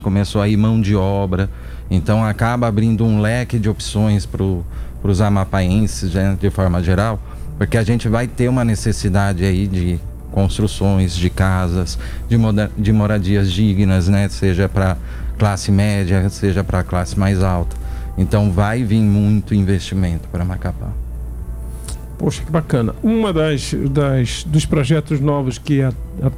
começou a ir mão de obra, então acaba abrindo um leque de opções para os amapaenses, né, de forma geral, porque a gente vai ter uma necessidade aí de construções de casas, de moradias dignas, né, seja para classe média, seja para a classe mais alta. Então vai vir muito investimento para Macapá. Poxa, que bacana. Uma dos projetos novos que a